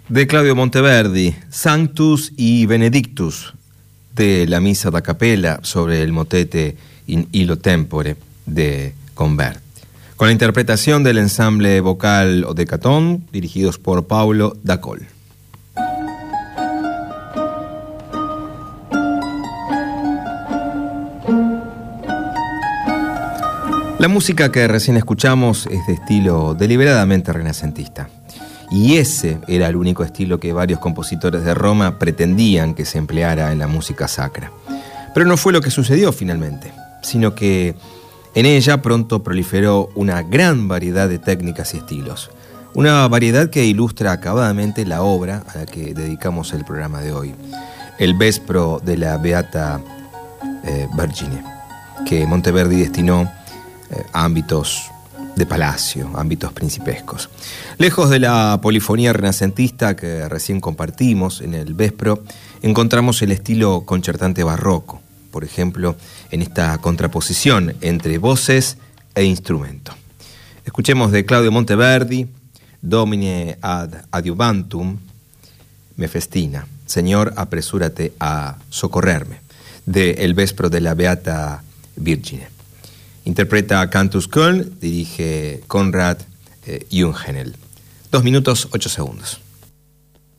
de Claudio Monteverdi, Sanctus y Benedictus, de la Misa da Capella sobre el motete In Illo Tempore de Converti, con la interpretación del ensamble vocal Odecaton, dirigidos por Paulo Dacol. La música que recién escuchamos es de estilo deliberadamente renacentista. Y ese era el único estilo que varios compositores de Roma pretendían que se empleara en la música sacra. Pero no fue lo que sucedió finalmente, sino que en ella pronto proliferó una gran variedad de técnicas y estilos. Una variedad que ilustra acabadamente la obra a la que dedicamos el programa de hoy, el Vespro de la Beata Vergine, que Monteverdi destinó a ámbitos de palacio, ámbitos principescos. Lejos de la polifonía renacentista que recién compartimos en el Vespro, encontramos el estilo concertante barroco, por ejemplo, en esta contraposición entre voces e instrumento. Escuchemos de Claudio Monteverdi, Domine ad adiuvantum me festina, Señor, apresúrate a socorrerme, de El Vespro de la Beata Virgine. Interpreta Cantus Köln, dirige Konrad Jungenel. 2 minutos 8 segundos.